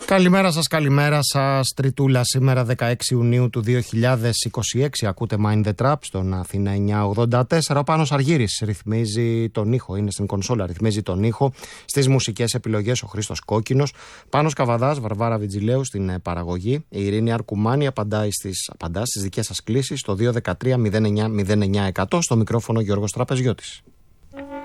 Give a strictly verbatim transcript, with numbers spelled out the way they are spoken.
Καλημέρα σας, καλημέρα σας. Τριτούλα σήμερα δεκαέξι Ιουνίου του δύο χιλιάδες είκοσι έξι. Ακούτε Mind the Trap στον Αθήνα εννιακόσια ογδόντα τέσσερα. Ο Πάνος Αργύρης ρυθμίζει τον ήχο, είναι στην κονσόλα, ρυθμίζει τον ήχο. Στις μουσικές επιλογές ο Χρήστος Κόκκινος. Πάνος Καβαδάς, Βαρβάρα Βιτζιλέου στην παραγωγή. Η Ειρήνη Αρκουμάνη απαντάει στις, απαντά στις δικές σας κλήσεις στο δύο ένα τρία μηδέν εννιά μηδέν εννιά εκατό. Στο μικρόφωνο Γιώργος Τραπεζιώτης.